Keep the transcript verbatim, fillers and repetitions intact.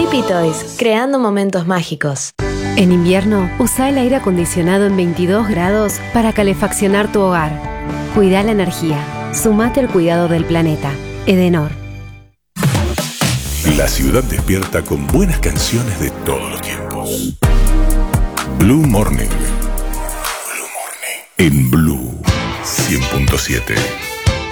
Sleepy Toys, creando momentos mágicos. En invierno, usa el aire acondicionado en veintidós grados para calefaccionar tu hogar. Cuida la energía. Sumate al cuidado del planeta. Edenor. La ciudad despierta con buenas canciones de todos los tiempos. Blue Morning. Blue Morning. En Blue cien punto siete.